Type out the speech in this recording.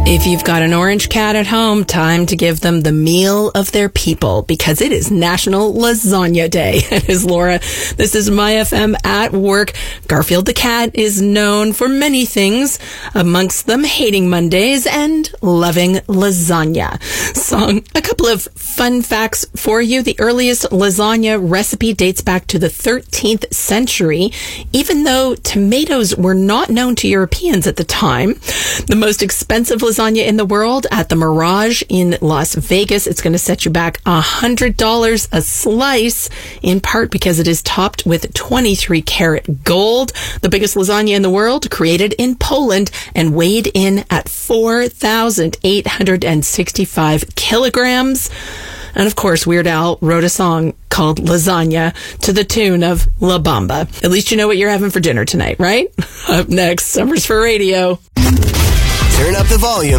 If you've got an orange cat at home, time to give them the meal of their people, because it is National Lasagna Day. It is Laura. This is My FM at work. Garfield the cat is known for many things, amongst them hating Mondays and loving lasagna. So, a couple of fun facts for you. The earliest lasagna recipe dates back to the 13th century, even though tomatoes were not known to Europeans at the time. The most expensive lasagna in the world at the Mirage in Las Vegas. It's going to set you back $100 a slice, in part because it is topped with 23 karat gold. The biggest lasagna in the world, created in Poland and weighed in at 4,865 kilograms. And of course, Weird Al wrote a song called Lasagna to the tune of La Bamba. At least you know what you're having for dinner tonight, right? Up next, Summers for Radio. Turn up the volume